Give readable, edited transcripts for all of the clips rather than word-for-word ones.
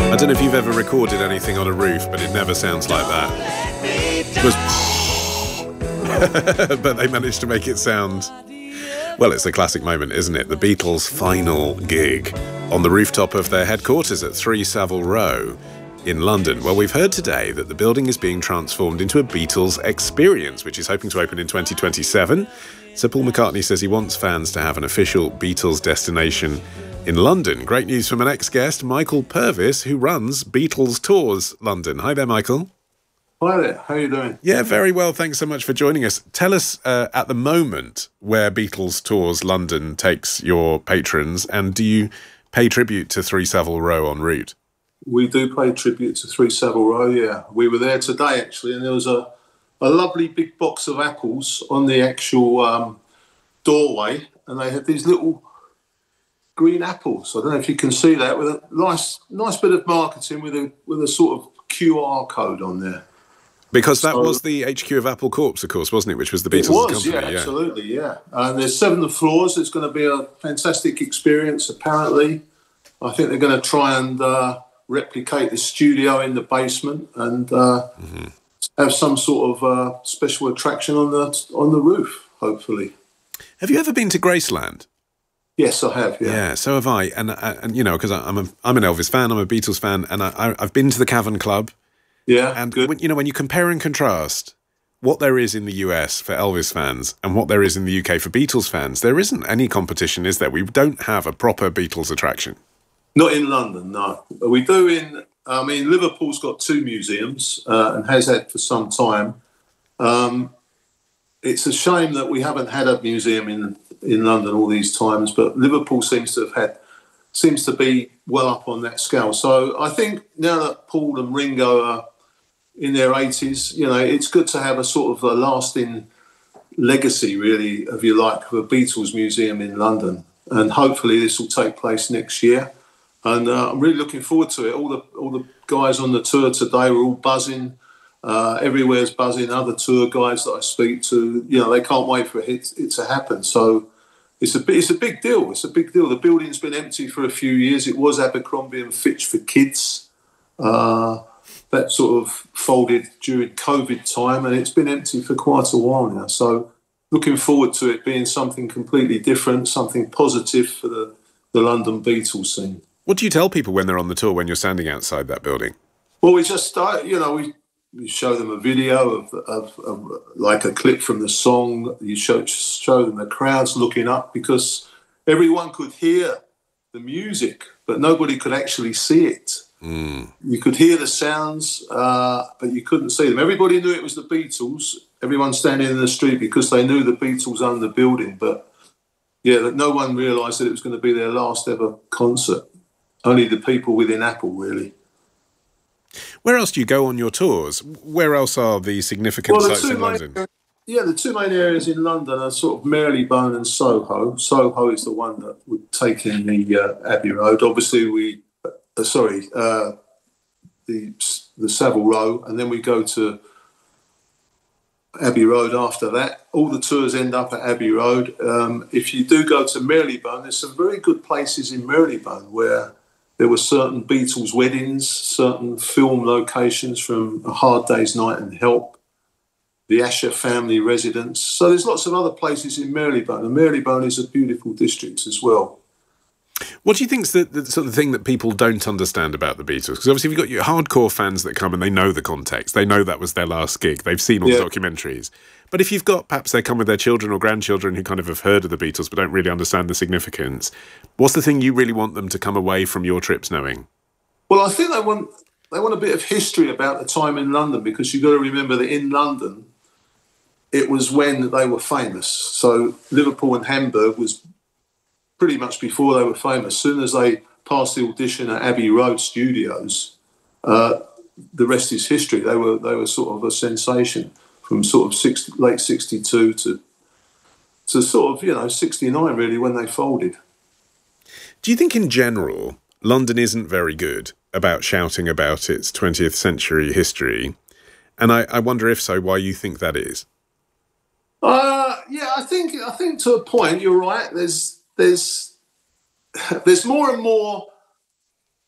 I don't know if you've ever recorded anything on a roof, but it never sounds like that. It was but they managed to make it sound... Well, it's a classic moment, isn't it? The Beatles' final gig on the rooftop of their headquarters at 3 Savile Row in London. Well, we've heard today that the building is being transformed into a Beatles experience, which is hoping to open in 2027. Sir Paul McCartney says he wants fans to have an official Beatles destination in London. Great news from an ex-guest, Michael Purvis, who runs Beatles Tours London. Hi there, Michael. Hi there, how are you doing? Yeah, very well. Thanks so much for joining us. Tell us at the moment where Beatles Tours London takes your patrons, and do you pay tribute to 3 Savile Row en route? We do pay tribute to 3 Savile Row, yeah. We were there today, actually, and there was a lovely big box of apples on the actual doorway, and they had these little green apples. I don't know if you can see that, with a nice bit of marketing with a sort of QR code on there. Because that was the HQ of Apple Corps, of course, wasn't it? Which was the Beatles company. Yeah, absolutely, yeah. And there's 7 floors. It's going to be a fantastic experience, apparently. I think they're going to try and replicate the studio in the basement and have some sort of special attraction on the roof, hopefully. Have you ever been to Graceland? Yes, I have, yeah. Yeah, so have I. And you know, because I'm an Elvis fan, I'm a Beatles fan, and I've been to the Cavern Club. Yeah, and good. When you compare and contrast what there is in the US for Elvis fans and what there is in the UK for Beatles fans, there isn't any competition, is there? We don't have a proper Beatles attraction. Not in London, no. We do Liverpool's got 2 museums and has had for some time. It's a shame that we haven't had a museum in London all these times, but Liverpool seems to be well up on that scale. So I think now that Paul and Ringo are in their 80s, you know, it's good to have a sort of a lasting legacy, really, if you like, of a Beatles museum in London. And hopefully this will take place next year. And I'm really looking forward to it. All the guys on the tour today were all buzzing. Everywhere's buzzing. Other tour guides that I speak to, you know, they can't wait for it to happen. So it's a big deal. It's a big deal. The building's been empty for a few years. It was Abercrombie and Fitch for kids. That sort of folded during COVID time, and it's been empty for quite a while now. So looking forward to it being something completely different, something positive for the London Beatles scene. What do you tell people when they're on the tour, when you're standing outside that building? Well, we just start, you know, we show them a video of like a clip from the song. You show them the crowds looking up, because everyone could hear the music, but nobody could actually see it. You could hear the sounds, but you couldn't see them. Everybody knew it was the Beatles. Everyone standing in the street because they knew the Beatles owned the building. But yeah, that no one realised that it was going to be their last ever concert. Only the people within Apple, really. Where else do you go on your tours? Where else are the significant sites in London? Yeah, the 2 main areas in London are sort of Marylebone and Soho. Soho is the one that would take in the Abbey Road. Obviously, the Savile Row, and then we go to Abbey Road after that. All the tours end up at Abbey Road. If you do go to Marylebone, there's some very good places in Marylebone where there were certain Beatles weddings, certain film locations from A Hard Day's Night and Help, the Asher family residence. So there's lots of other places in Marylebone, and Marylebone is a beautiful district as well. What do you think's the sort of thing that people don't understand about the Beatles? Because obviously you've got your hardcore fans that come and they know the context. They know that was their last gig. They've seen all the documentaries. But if you've got, perhaps they come with their children or grandchildren who kind of have heard of the Beatles but don't really understand the significance, what's the thing you really want them to come away from your trips knowing? Well, I think they want a bit of history about the time in London, because you've got to remember that in London, it was when they were famous. So Liverpool and Hamburg was pretty much before they were famous. As soon as they passed the audition at Abbey Road Studios, the rest is history. They were sort of a sensation from sort of late 62 to sort of, you know, 69 really, when they folded. Do you think in general London isn't very good about shouting about its 20th century history? And I wonder, if so, why you think that is? Yeah, I think to a point you're right. There's more and more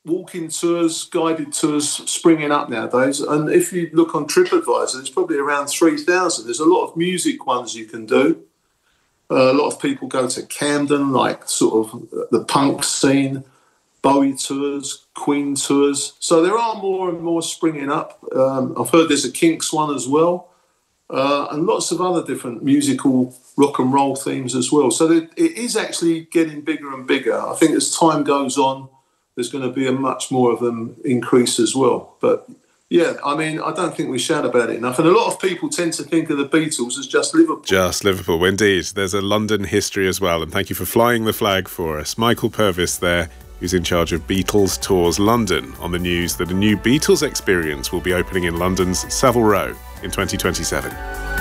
walking tours, guided tours springing up nowadays. And if you look on TripAdvisor, it's probably around 3,000. There's a lot of music ones you can do. A lot of people go to Camden, like sort of the punk scene, Bowie tours, Queen tours. So there are more and more springing up. I've heard there's a Kinks one as well, and lots of other different musical rock and roll themes as well. So it is actually getting bigger and bigger. I think as time goes on, there's going to be a much more of them increase as well. But yeah, I mean, I don't think we shout about it enough. And a lot of people tend to think of the Beatles as just Liverpool. Just Liverpool, indeed. There's a London history as well. And thank you for flying the flag for us. Michael Purvis there, who's in charge of Beatles Tours London, on the news that a new Beatles experience will be opening in London's Savile Row in 2027.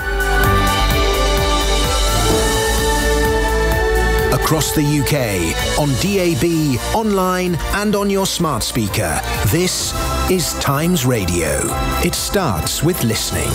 Across the UK, on DAB, online and on your smart speaker. This is Times Radio. It starts with listening.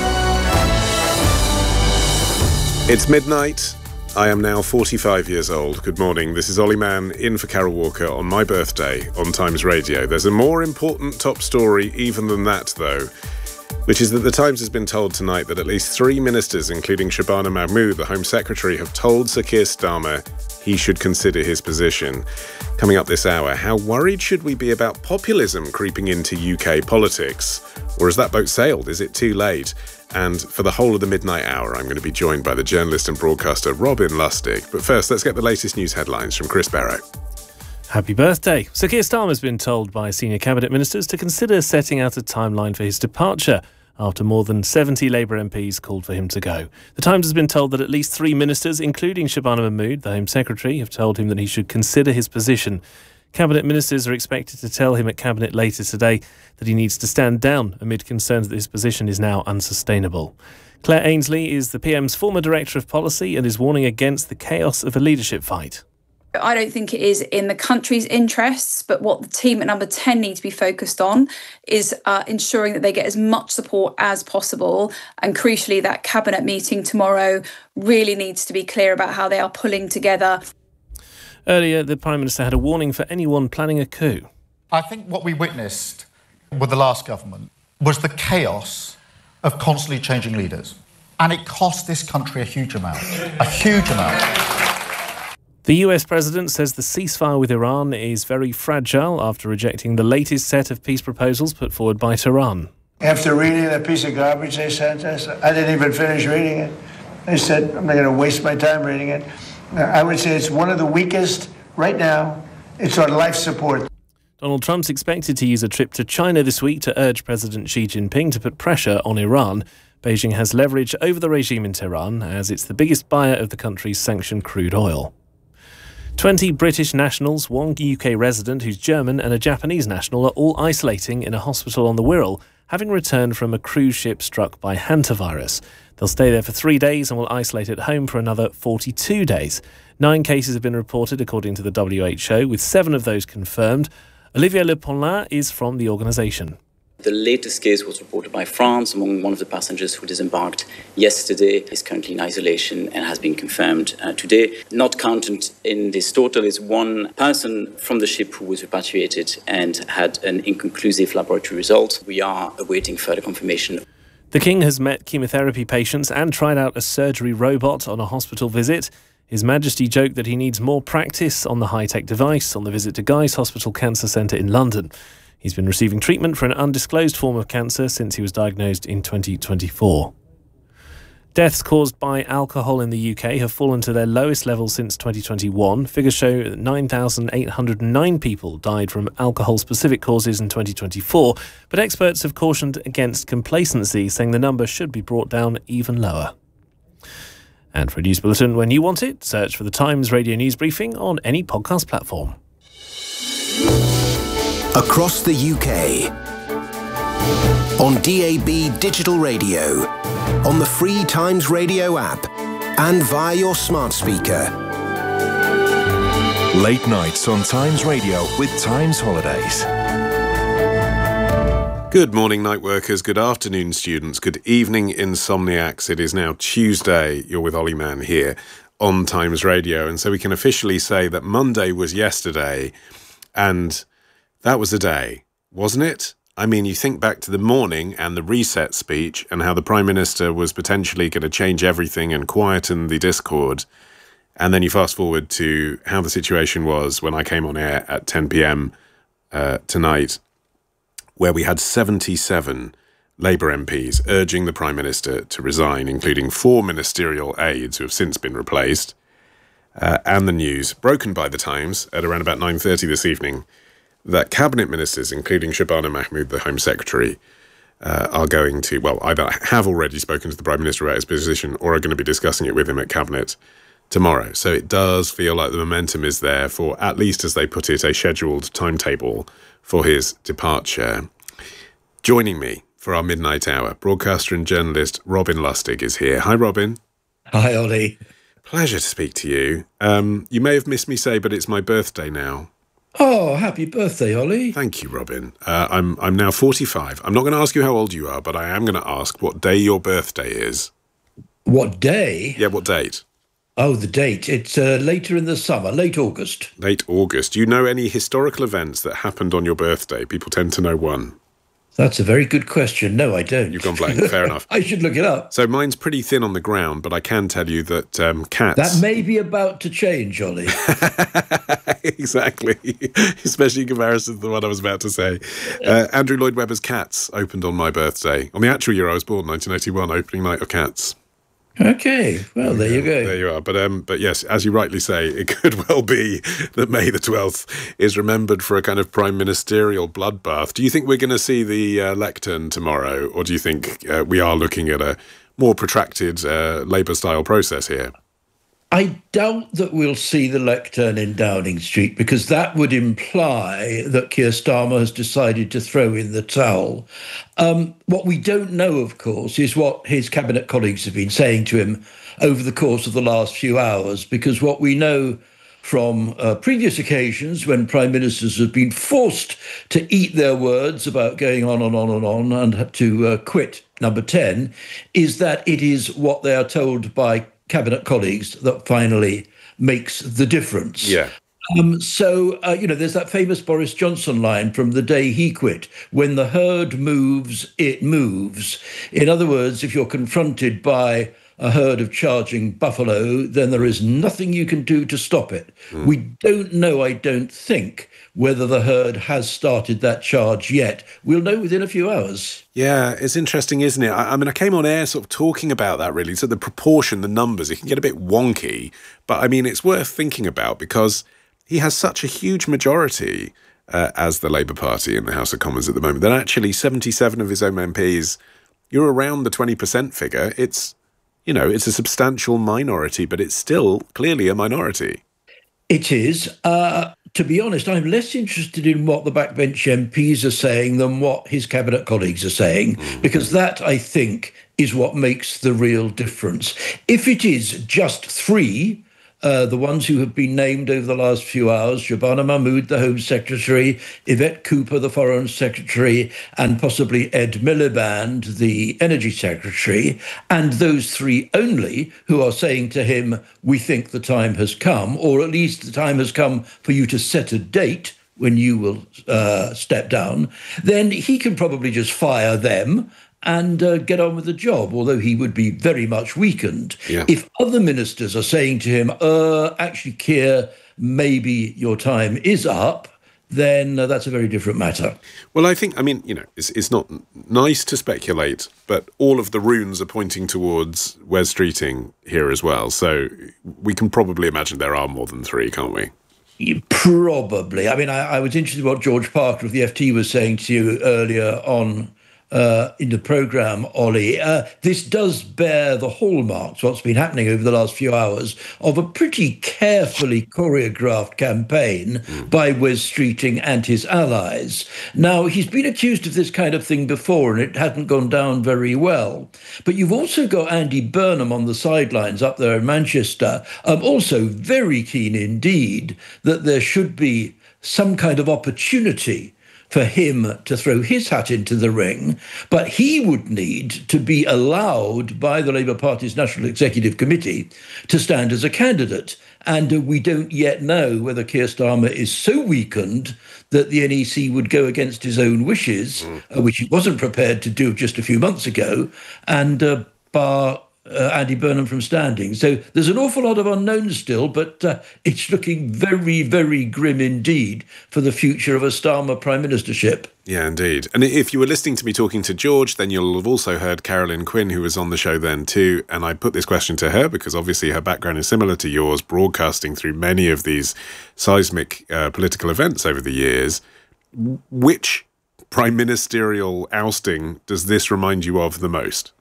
It's midnight. I am now 45 years old. Good morning. This is Ollie Mann in for Carol Walker on my birthday on Times Radio. There's a more important top story even than that, though, which is that the Times has been told tonight that at least 3 ministers, including Shabana Mahmood, the Home Secretary, have told Sir Keir Starmer he should consider his position. Coming up this hour, how worried should we be about populism creeping into UK politics? Or has that boat sailed? Is it too late? And for the whole of the midnight hour, I'm going to be joined by the journalist and broadcaster Robin Lustig. But first, let's get the latest news headlines from Chris Barrow. Happy birthday. Sir Keir Starmer has been told by senior cabinet ministers to consider setting out a timeline for his departure after more than 70 Labour MPs called for him to go. The Times has been told that at least 3 ministers, including Shabana Mahmood, the Home Secretary, have told him that he should consider his position. Cabinet ministers are expected to tell him at Cabinet later today that he needs to stand down amid concerns that his position is now unsustainable. Claire Ainsley is the PM's former Director of Policy and is warning against the chaos of a leadership fight. I don't think it is in the country's interests, but what the team at Number 10 need to be focused on is ensuring that they get as much support as possible. And crucially, that cabinet meeting tomorrow really needs to be clear about how they are pulling together. Earlier, the Prime Minister had a warning for anyone planning a coup. I think what we witnessed with the last government was the chaos of constantly changing leaders. And it cost this country a huge amount. A huge amount. The US president says the ceasefire with Iran is very fragile after rejecting the latest set of peace proposals put forward by Tehran. After reading that piece of garbage they sent us, I didn't even finish reading it. I said, I'm not going to waste my time reading it. I would say it's one of the weakest right now. It's on life support. Donald Trump's expected to use a trip to China this week to urge President Xi Jinping to put pressure on Iran. Beijing has leverage over the regime in Tehran as it's the biggest buyer of the country's sanctioned crude oil. 20 British nationals, 1 UK resident who's German and a Japanese national are all isolating in a hospital on the Wirral, having returned from a cruise ship struck by hantavirus. They'll stay there for 3 days and will isolate at home for another 42 days. 9 cases have been reported according to the WHO, with 7 of those confirmed. Olivier Le Paulin is from the organisation. The latest case was reported by France among one of the passengers who disembarked yesterday. Is currently in isolation and has been confirmed today. Not counted in this total is 1 person from the ship who was repatriated and had an inconclusive laboratory result. We are awaiting further confirmation. The King has met chemotherapy patients and tried out a surgery robot on a hospital visit. His Majesty joked that he needs more practice on the high-tech device on the visit to Guy's Hospital Cancer Centre in London. He's been receiving treatment for an undisclosed form of cancer since he was diagnosed in 2024. Deaths caused by alcohol in the UK have fallen to their lowest level since 2021. Figures show that 9,809 people died from alcohol-specific causes in 2024, but experts have cautioned against complacency, saying the number should be brought down even lower. And for a news bulletin when you want it, search for the Times Radio News Briefing on any podcast platform. Across the UK, on DAB Digital Radio, on the free Times Radio app, and via your smart speaker. Late nights on Times Radio with Times Holidays. Good morning, night workers. Good afternoon, students. Good evening, insomniacs. It is now Tuesday. You're with Ollie Mann here on Times Radio. And so we can officially say that Monday was yesterday and That was a day, wasn't it? I mean, you think back to the morning and the reset speech and how the Prime Minister was potentially going to change everything and quieten the discord. And then you fast forward to how the situation was when I came on air at 10 p.m. Tonight, where we had 77 Labour MPs urging the Prime Minister to resign, including 4 ministerial aides who have since been replaced. And the news, broken by the Times at around about 9:30 this evening, that cabinet ministers, including Shabana Mahmood, the Home Secretary, are going to, well, either have already spoken to the Prime Minister about his position or are going to be discussing it with him at Cabinet tomorrow. So it does feel like the momentum is there for, at least as they put it, a scheduled timetable for his departure. Joining me for our midnight hour, broadcaster and journalist Robin Lustig is here. Hi, Robin. Hi, Ollie. Pleasure to speak to you. You may have missed me say, but it's my birthday now. Oh, happy birthday, Ollie. Thank you, Robin. I'm now 45. I'm not going to ask you how old you are, but I am going to ask what day your birthday is. What day? Yeah, what date? Oh, the date. It's later in the summer, late August. Late August. Do you know any historical events that happened on your birthday? People tend to know one. That's a very good question. No, I don't. You've gone blank. Fair enough. I should look it up. So mine's pretty thin on the ground, but I can tell you that cats... That may be about to change, Ollie. Exactly. Especially in comparison to the one I was about to say. Andrew Lloyd Webber's Cats opened on my birthday. On the actual year I was born, 1981, opening night of Cats. Okay, well, there you go. There you are. But yes, as you rightly say, it could well be that May the 12th is remembered for a kind of prime ministerial bloodbath. Do you think we're going to see the lectern tomorrow, or do you think we are looking at a more protracted Labour-style process here? I doubt that we'll see the lectern in Downing Street, because that would imply that Keir Starmer has decided to throw in the towel. What we don't know, of course, is what his cabinet colleagues have been saying to him over the course of the last few hours, because what we know from previous occasions when prime ministers have been forced to eat their words about going on and on and on and to quit Number 10 is that it is what they are told by cabinet colleagues that finally makes the difference. Yeah. So, there's that famous Boris Johnson line from the day he quit: when the herd moves, it moves. In other words, if you're confronted by a herd of charging buffalo, then there is nothing you can do to stop it. We don't know, I don't think, whether the herd has started that charge yet. We'll know within a few hours. Yeah, it's interesting, isn't it? I mean, I came on air sort of talking about that, really. So the proportion, the numbers, it can get a bit wonky. But, I mean, it's worth thinking about because he has such a huge majority as the Labour Party in the House of Commons at the moment that actually 77 of his own MPs, you're around the 20% figure. It's, it's a substantial minority, but it's still clearly a minority. It is. To be honest, I'm less interested in what the backbench MPs are saying than what his cabinet colleagues are saying, because that, I think, is what makes the real difference. If it is just three, the ones who have been named over the last few hours, Shabana Mahmood, the Home Secretary, Yvette Cooper, the Foreign Secretary, and possibly Ed Miliband, the Energy Secretary, and those three only who are saying to him, we think the time has come, or at least the time has come for you to set a date when you will step down, then he can probably just fire them and get on with the job, although he would be very much weakened. Yeah. If other ministers are saying to him, actually, Keir, maybe your time is up, then that's a very different matter. Well, I think, it's not nice to speculate, but all of the runes are pointing towards Wes Streeting here as well. So we can probably imagine there are more than three, can't we? Probably. I mean, I was interested in what George Parker of the FT was saying to you earlier on in the programme, Ollie. This does bear the hallmarks, what's been happening over the last few hours, of a pretty carefully choreographed campaign by Wes Streeting and his allies. Now, he's been accused of this kind of thing before, and it hadn't gone down very well. But you've also got Andy Burnham on the sidelines up there in Manchester, also very keen indeed that there should be some kind of opportunity for him to throw his hat into the ring, but he would need to be allowed by the Labour Party's National Executive Committee to stand as a candidate. And we don't yet know whether Keir Starmer is so weakened that the NEC would go against his own wishes, which he wasn't prepared to do just a few months ago, and bar Andy Burnham from standing. So there's an awful lot of unknowns still, but it's looking very, very grim indeed for the future of a Starmer prime ministership. Yeah, indeed. And if you were listening to me talking to George, then you'll have also heard Carolyn Quinn, who was on the show then too. And I put this question to her because obviously her background is similar to yours, broadcasting through many of these seismic political events over the years. Which prime ministerial ousting does this remind you of the most?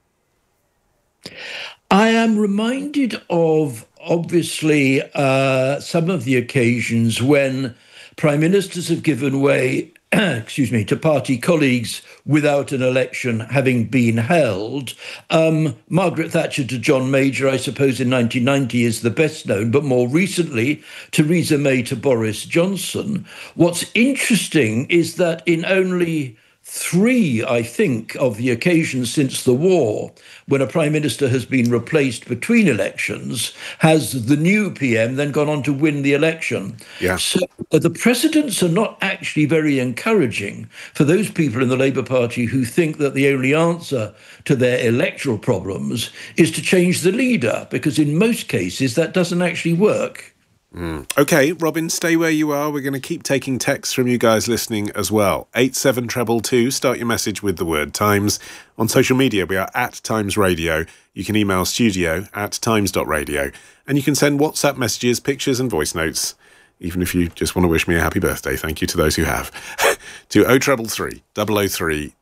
I am reminded of, obviously, some of the occasions when prime ministers have given way to party colleagues without an election having been held. Margaret Thatcher to John Major, I suppose, in 1990 is the best known, but more recently, Theresa May to Boris Johnson. What's interesting is that in only 3, I think, of the occasions since the war when a prime minister has been replaced between elections, has the new PM then gone on to win the election. Yeah. So the precedents are not actually very encouraging for those people in the Labour Party who think that the only answer to their electoral problems is to change the leader, because in most cases that doesn't actually work. OK, Robin, stay where you are. We're going to keep taking texts from you guys listening as well. 87222, start your message with the word Times. On social media, we are at Times Radio. You can email studio@times.radio. And you can send WhatsApp messages, pictures and voice notes, even if you just want to wish me a happy birthday. Thank you to those who have. To 0333 003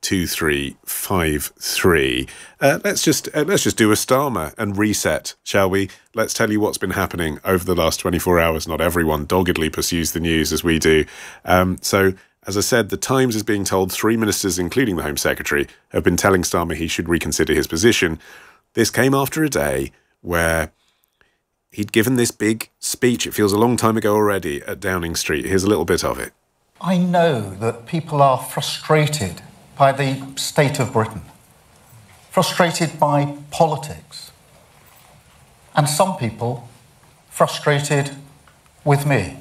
2353. Let's just do a Starmer and reset, shall we? Let's tell you what's been happening over the last 24 hours. Not everyone doggedly pursues the news as we do. So, as I said, the Times is being told 3 ministers, including the Home Secretary, have been telling Starmer he should reconsider his position. This came after a day where he'd given this big speech, it feels a long time ago already, at Downing Street. Here's a little bit of it. I know that people are frustrated by the state of Britain, frustrated by politics, and some people frustrated with me.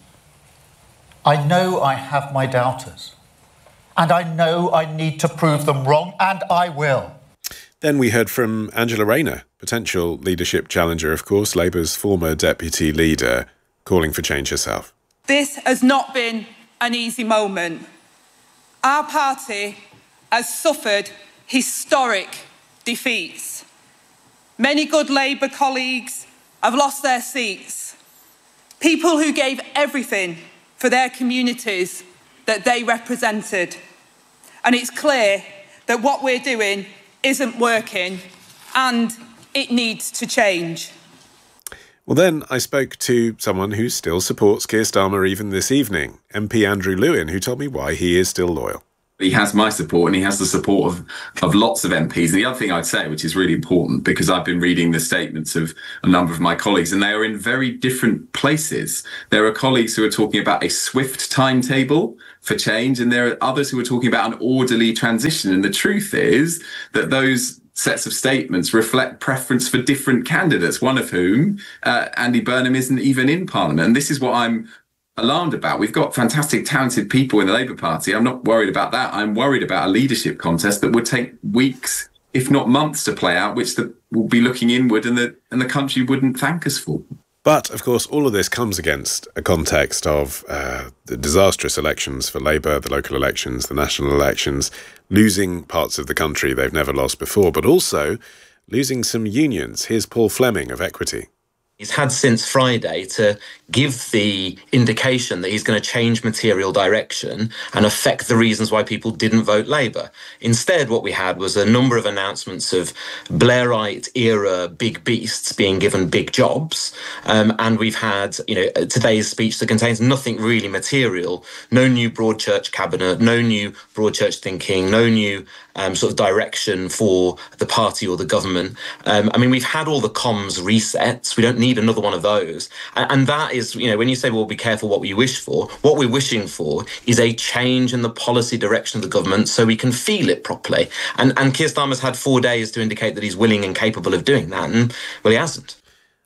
I know I have my doubters, and I know I need to prove them wrong, and I will. Then we heard from Angela Rayner, potential leadership challenger, of course, Labour's former deputy leader, calling for change herself. This has not been an easy moment. Our party has suffered historic defeats. Many good Labour colleagues have lost their seats. People who gave everything for their communities that they represented. And it's clear that what we're doing isn't working and it needs to change. Well, then I spoke to someone who still supports Keir Starmer even this evening, MP Andrew Lewin, who told me why he is still loyal. He has my support and he has the support of lots of MPs. And the other thing I'd say, which is really important, because I've been reading the statements of a number of my colleagues and they are in very different places. There are colleagues who are talking about a swift timetable for change and there are others who are talking about an orderly transition. And the truth is that those sets of statements reflect preference for different candidates, one of whom, Andy Burnham, isn't even in Parliament. And this is what I'm alarmed about. We've got fantastic, talented people in the Labour Party. I'm not worried about that. I'm worried about a leadership contest that would take weeks, if not months, to play out, which will be looking inward and the country wouldn't thank us for. But, of course, all of this comes against a context of the disastrous elections for Labour, the local elections, the national elections, losing parts of the country they've never lost before, but also losing some unions. Here's Paul Fleming of Equity. He's had since Friday to give the indication that he's going to change material direction and affect the reasons why people didn't vote Labour. Instead, what we had was a number of announcements of Blairite-era big beasts being given big jobs. And we've had, today's speech that contains nothing really material, no new Broadchurch cabinet, no new Broadchurch thinking, no new sort of direction for the party or the government. We've had all the comms resets. We don't need another one of those. And that is, when you say, well, be careful what we wish for, what we're wishing for is a change in the policy direction of the government so we can feel it properly. And Keir Starmer's had 4 days to indicate that he's willing and capable of doing that. And, well, he hasn't.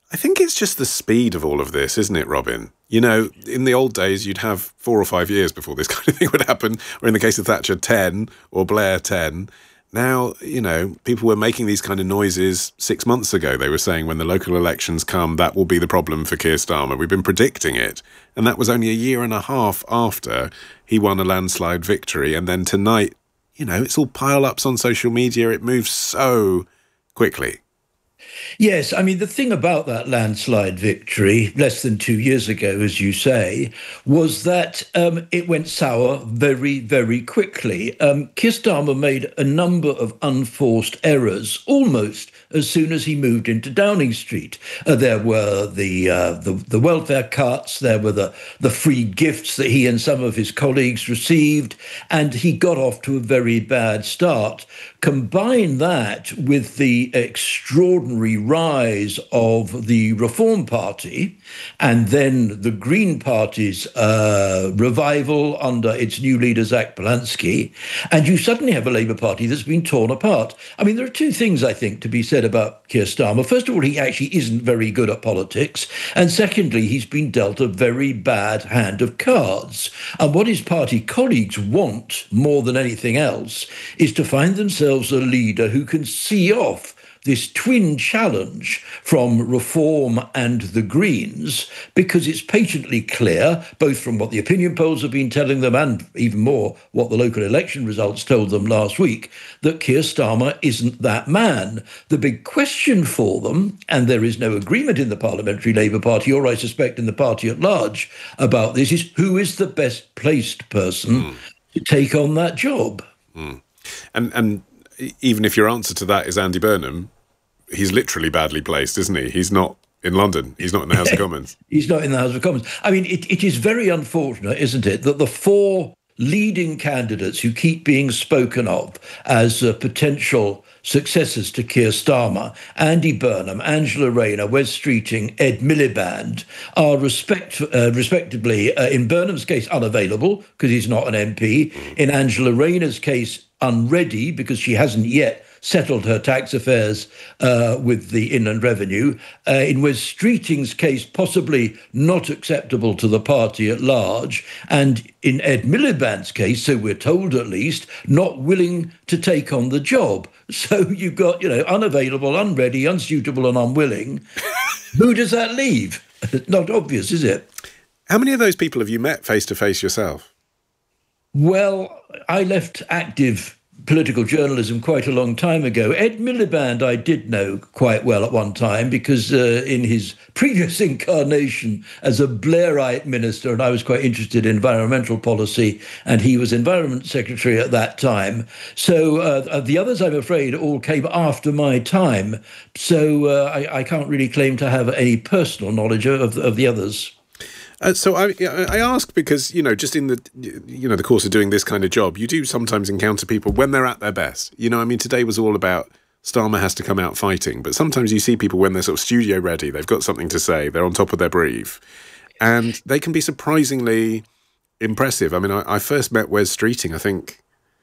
I think it's just the speed of all of this, isn't it, Robin? You know, in the old days, you'd have 4 or 5 years before this kind of thing would happen, or in the case of Thatcher, 10, or Blair, 10. Now, you know, people were making these kind of noises 6 months ago. They were saying when the local elections come, that will be the problem for Keir Starmer. We've been predicting it. And that was only a year and a half after he won a landslide victory. And then tonight, you know, it's all pile-ups on social media. It moves so quickly. Yes, I mean, the thing about that landslide victory, less than 2 years ago, as you say, was that it went sour very, very quickly. Keir Starmer made a number of unforced errors almost as soon as he moved into Downing Street. There were the welfare cuts, there were the free gifts that he and some of his colleagues received, and he got off to a very bad start. Combine that with the extraordinary rise of the Reform Party and then the Green Party's revival under its new leader, Zach Polanski, and you suddenly have a Labour Party that's been torn apart. I mean, there are two things, I think, to be said about Keir Starmer. First of all, he actually isn't very good at politics. And secondly, he's been dealt a very bad hand of cards. And what his party colleagues want more than anything else is to find themselves a leader who can see off this twin challenge from Reform and the Greens, because it's patently clear, both from what the opinion polls have been telling them and even more what the local election results told them last week, that Keir Starmer isn't that man. The big question for them, and there is no agreement in the Parliamentary Labour Party, or I suspect in the party at large, about this, is who is the best placed person to take on that job. And even if your answer to that is Andy Burnham, he's literally badly placed, isn't he? He's not in London. He's not in the House of Commons. He's not in the House of Commons. I mean, it is very unfortunate, isn't it, that the four leading candidates who keep being spoken of as potential successors to Keir Starmer, Andy Burnham, Angela Rayner, Wes Streeting, Ed Miliband, are respectively, in Burnham's case, unavailable because he's not an MP, in Angela Rayner's case, unready because she hasn't yet settled her tax affairs with the Inland Revenue. In Wes Streeting's case, possibly not acceptable to the party at large. And in Ed Miliband's case, so we're told at least, not willing to take on the job. So you've got, you know, unavailable, unready, unsuitable and unwilling. Who does that leave? Not obvious, is it? How many of those people have you met face-to-face yourself? Well, I left active political journalism quite a long time ago. Ed Miliband I did know quite well at one time because in his previous incarnation as a Blairite minister, and I was quite interested in environmental policy, and he was Environment Secretary at that time. So the others, I'm afraid, all came after my time. So I can't really claim to have any personal knowledge of the others. So I ask because, you know, just in the course of doing this kind of job, you do sometimes encounter people when they're at their best. You know, I mean, today was all about Starmer has to come out fighting, but sometimes you see people when they're sort of studio ready, they've got something to say, they're on top of their brief, and they can be surprisingly impressive. I mean, I first met Wes Streeting, I think,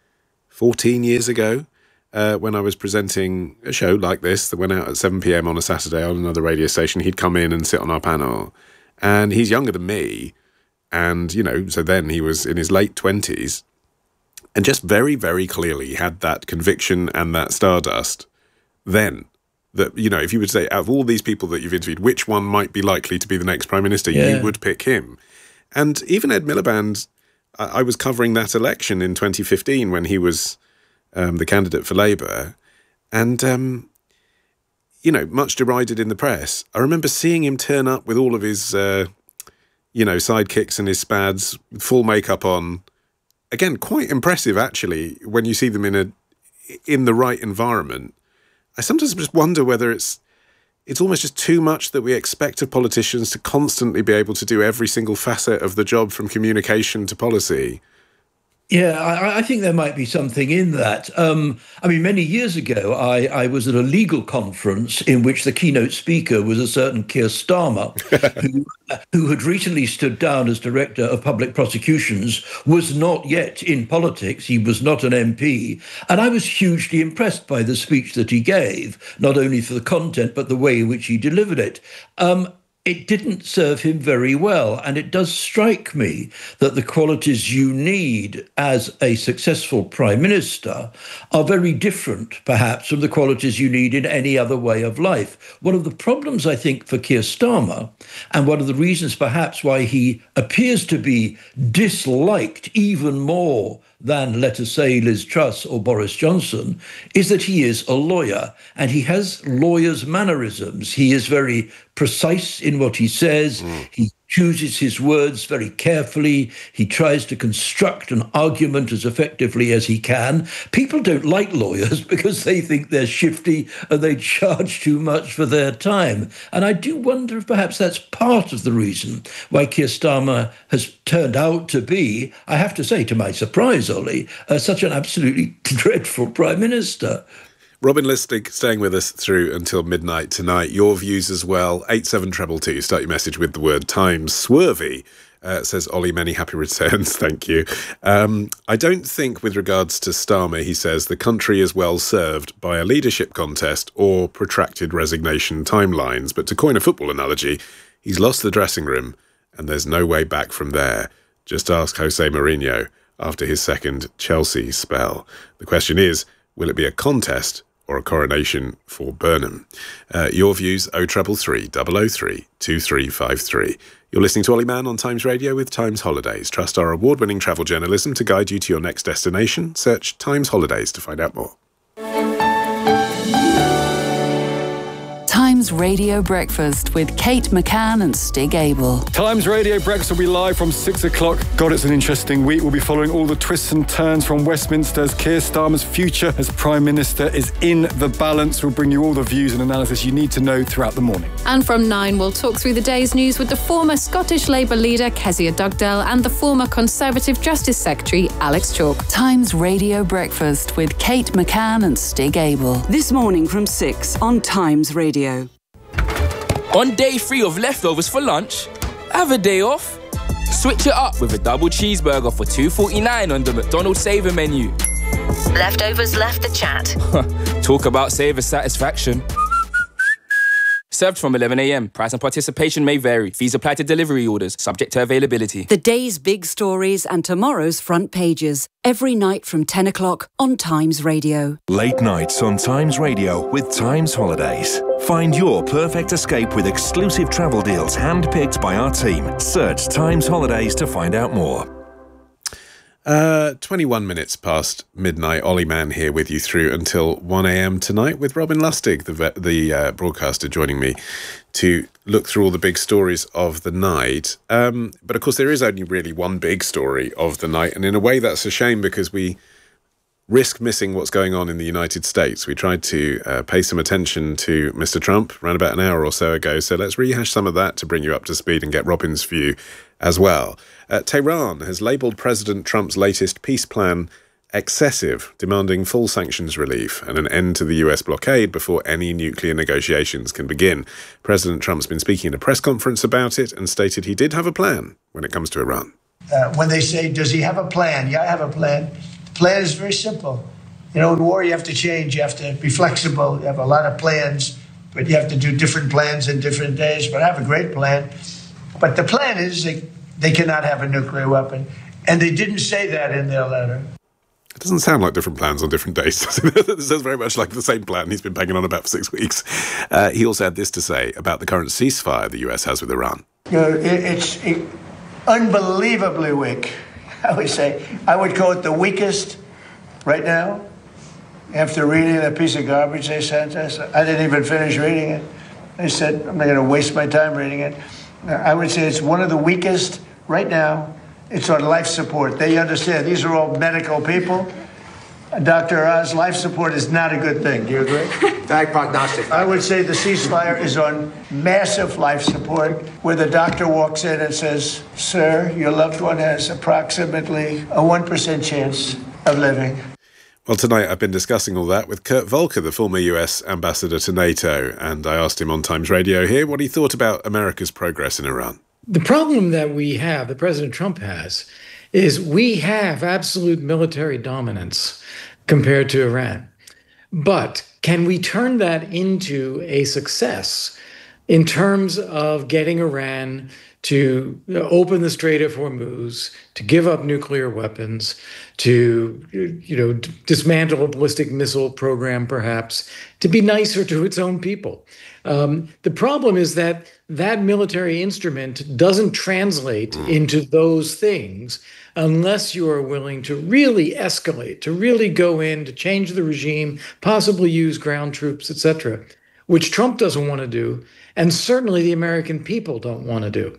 14 years ago, when I was presenting a show like this that went out at 7 p.m. on a Saturday on another radio station. He'd come in and sit on our panel. And he's younger than me, and, you know, so then he was in his late 20s, and just very, very clearly had that conviction and that stardust then, that, you know, if you would say, out of all these people that you've interviewed, which one might be likely to be the next Prime Minister, you would pick him. And even Ed Miliband, I was covering that election in 2015 when he was the candidate for Labour, and you know, much derided in the press. I remember seeing him turn up with all of his, you know, sidekicks and his spads, full makeup on. Again, quite impressive, actually, when you see them in the right environment. I sometimes just wonder whether it's almost just too much that we expect of politicians to constantly be able to do every single facet of the job, from communication to policy. Yeah, I think there might be something in that. I mean, many years ago, I was at a legal conference in which the keynote speaker was a certain Keir Starmer, who had recently stood down as Director of Public Prosecutions, was not yet in politics. He was not an MP. And I was hugely impressed by the speech that he gave, not only for the content, but the way in which he delivered it. It didn't serve him very well. And it does strike me that the qualities you need as a successful prime minister are very different, perhaps, from the qualities you need in any other way of life. One of the problems, I think, for Keir Starmer, and one of the reasons perhaps why he appears to be disliked even more than, let us say, Liz Truss or Boris Johnson, is that he is a lawyer and he has lawyers' mannerisms. He is very precise in what he says. He chooses his words very carefully. He tries to construct an argument as effectively as he can. People don't like lawyers because they think they're shifty and they charge too much for their time. And I do wonder if perhaps that's part of the reason why Keir Starmer has turned out to be, I have to say to my surprise, Ollie, such an absolutely dreadful Prime Minister. Robin Lustig staying with us through until midnight tonight. Your views as well. 87222. Start your message with the word Times. Swervy says, Ollie, many happy returns. Thank you. I don't think with regards to Starmer, he says, the country is well served by a leadership contest or protracted resignation timelines. But to coin a football analogy, he's lost the dressing room and there's no way back from there. Just ask Jose Mourinho after his second Chelsea spell. The question is, will it be a contest or a coronation for Burnham? Your views, 0333 003 2353. You're listening to Ollie Mann on Times Radio with Times Holidays. Trust our award-winning travel journalism to guide you to your next destination. Search Times Holidays to find out more. Times Radio Breakfast with Kate McCann and Stig Abel. Times Radio Breakfast will be live from 6 o'clock. God, it's an interesting week. We'll be following all the twists and turns from Westminster as Keir Starmer's future as Prime Minister is in the balance. We'll bring you all the views and analysis you need to know throughout the morning. And from 9, we'll talk through the day's news with the former Scottish Labour leader Kezia Dugdale and the former Conservative Justice Secretary Alex Chalk. Times Radio Breakfast with Kate McCann and Stig Abel. This morning from 6 on Times Radio. On day 3 of leftovers for lunch, have a day off. Switch it up with a double cheeseburger for $2.49 on the McDonald's Saver menu. Leftovers left the chat. Talk about Saver satisfaction. Served from 11 a.m. Price and participation may vary. Fees apply to delivery orders, subject to availability. The day's big stories and tomorrow's front pages. Every night from 10 o'clock on Times Radio. Late nights on Times Radio with Times Holidays. Find your perfect escape with exclusive travel deals handpicked by our team. Search Times Holidays to find out more. 21 minutes past midnight. Ollie Mann here with you through until 1 a.m. tonight with Robin Lustig, the broadcaster, joining me to look through all the big stories of the night. But of course, there is only really one big story of the night. And in a way, that's a shame because we risk missing what's going on in the United States. We tried to pay some attention to Mr. Trump around about an hour or so ago. So let's rehash some of that to bring you up to speed and get Robin's view as well. Tehran has labelled President Trump's latest peace plan excessive, demanding full sanctions relief and an end to the US blockade before any nuclear negotiations can begin. President Trump's been speaking at a press conference about it and stated he did have a plan when it comes to Iran. When they say, does he have a plan? Yeah, I have a plan. The plan is very simple. You know, in war, you have to change. You have to be flexible. You have a lot of plans, but you have to do different plans in different days. But I have a great plan. But the plan is they cannot have a nuclear weapon. And they didn't say that in their letter. It doesn't sound like different plans on different days. It sounds very much like the same plan he's been banging on about for 6 weeks. He also had this to say about the current ceasefire the US has with Iran. You know, it's unbelievably weak, I would say. I would call it the weakest right now. After reading that piece of garbage they sent us, I didn't even finish reading it. I said, I'm not going to waste my time reading it. I would say it's one of the weakest right now. It's on life support. They understand these are all medical people. Dr. Oz, life support is not a good thing. Do you agree? Bad prognostic. I would say the ceasefire is on massive life support, where the doctor walks in and says, "Sir, your loved one has approximately a 1% chance of living." Well, tonight I've been discussing all that with Kurt Volker, the former US ambassador to NATO, and I asked him on Times Radio here what he thought about America's progress in Iran. The problem that we have, that President Trump has, is we have absolute military dominance compared to Iran. But can we turn that into a success in terms of getting Iran to open the Strait of Hormuz, to give up nuclear weapons, to dismantle a ballistic missile program, perhaps, to be nicer to its own people? The problem is that that military instrument doesn't translate into those things unless you are willing to really escalate, to really go in, to change the regime, possibly use ground troops, etc., which Trump doesn't want to do, and certainly the American people don't want to do.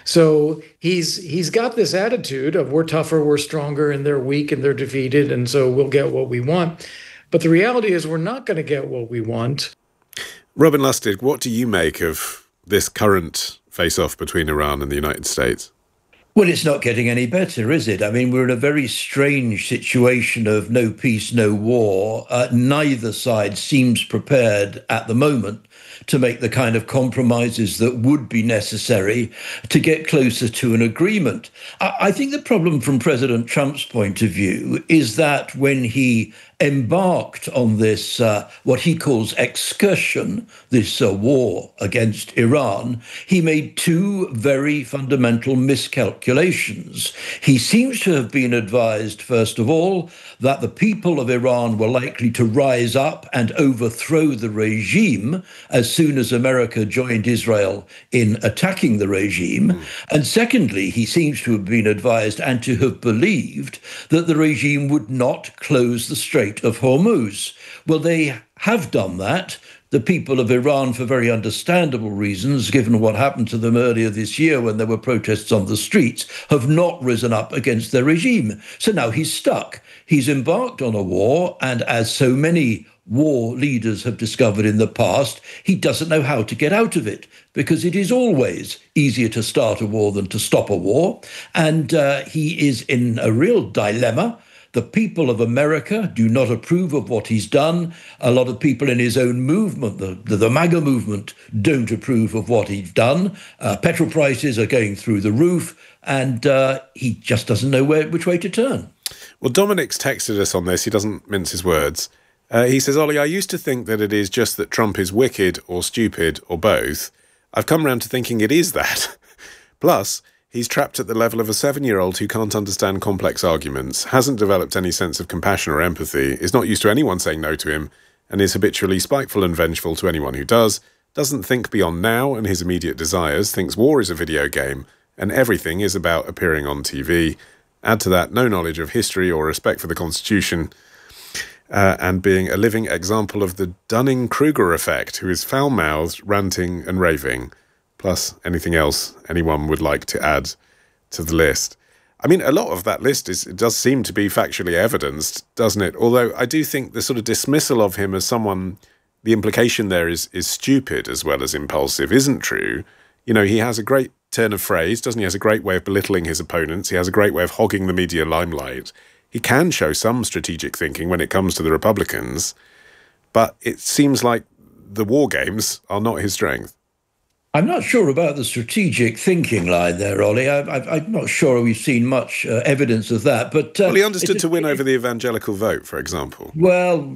So he's got this attitude of we're tougher, we're stronger, and they're weak and they're defeated, and so we'll get what we want. But the reality is we're not going to get what we want. Robin Lustig, what do you make of this current face-off between Iran and the United States? Well, it's not getting any better, is it? I mean, we're in a very strange situation of no peace, no war. Neither side seems prepared at the moment to make the kind of compromises that would be necessary to get closer to an agreement. I think the problem from President Trump's point of view is that when he embarked on this, what he calls excursion, this war against Iran, he made two very fundamental miscalculations. He seems to have been advised, first of all, that the people of Iran were likely to rise up and overthrow the regime as soon as America joined Israel in attacking the regime. And secondly, he seems to have been advised and to have believed that the regime would not close the Strait of Hormuz. Well, they have done that. The people of Iran, for very understandable reasons, given what happened to them earlier this year when there were protests on the streets, have not risen up against their regime. So now he's stuck. He's embarked on a war, and as so many war leaders have discovered in the past, he doesn't know how to get out of it, because it is always easier to start a war than to stop a war. And he is in a real dilemma. The people of America do not approve of what he's done. A lot of people in his own movement, the MAGA movement, don't approve of what he's done. Petrol prices are going through the roof, and he just doesn't know which way to turn. Well, Dominic's texted us on this. He doesn't mince his words. He says, Ollie, I used to think that it is just that Trump is wicked or stupid or both. I've come round to thinking it is that. Plus, he's trapped at the level of a 7-year-old who can't understand complex arguments, hasn't developed any sense of compassion or empathy, is not used to anyone saying no to him, and is habitually spiteful and vengeful to anyone who does, doesn't think beyond now and his immediate desires, thinks war is a video game, and everything is about appearing on TV. Add to that no knowledge of history or respect for the Constitution, and being a living example of the Dunning-Kruger effect, who is foul-mouthed, ranting and raving, plus anything else anyone would like to add to the list. I mean, a lot of that list it does seem to be factually evidenced, doesn't it? Although I do think the sort of dismissal of him as someone, the implication there is stupid as well as impulsive, isn't true. You know, he has a great turn of phrase, doesn't he? He has a great way of belittling his opponents. He has a great way of hogging the media limelight. He can show some strategic thinking when it comes to the Republicans, but it seems like the war games are not his strength. I'm not sure about the strategic thinking line there, Ollie. I'm not sure we've seen much evidence of that. But well, he understood to win over the evangelical vote, for example. Well,